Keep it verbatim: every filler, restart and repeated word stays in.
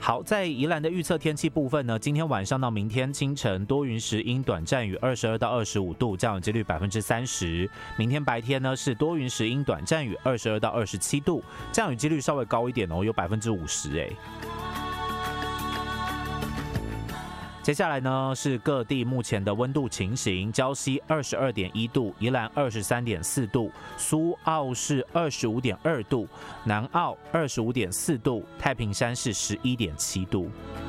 好，在宜兰的预测天气部分呢，今天晚上到明天清晨多云时阴，短暂雨，二十二到二十五度，降雨几率百分之三十。明天白天呢是多云时阴，短暂雨，二十二到二十七度，降雨几率稍微高一点哦，有百分之五十哎。接下来呢是各地目前的温度情形，礁溪二十二点一度，宜兰二十三点四度，苏澳是二十五点二度，南澳二十五点四度，太平山是十一点七度。